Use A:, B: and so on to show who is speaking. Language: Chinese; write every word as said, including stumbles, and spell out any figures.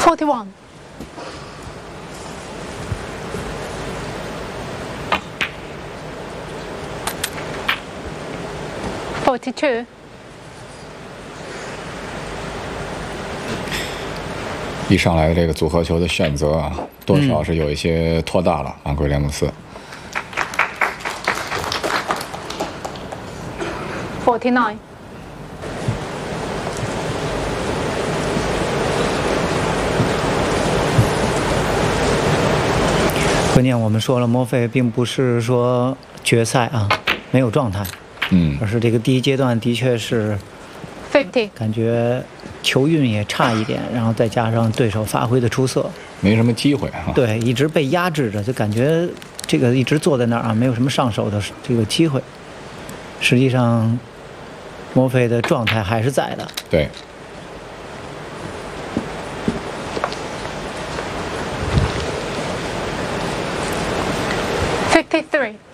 A: forty-one. forty-two.
B: 一上来这个组合球的选择啊，多少是有一些拖大了啊，格雷姆斯。
A: forty-nine.
C: 关键我们说了，莫菲并不是说决赛啊没有状态，
B: 嗯，
C: 而是这个第一阶段的确是
A: fifty.
C: 感觉球运也差一点，然后再加上对手发挥的出色，
B: 没什么机会啊。
C: 对，一直被压制着，就感觉这个一直坐在那儿啊，没有什么上手的这个机会。实际上，莫菲的状态还是在的。
B: 对。
A: fifty-three.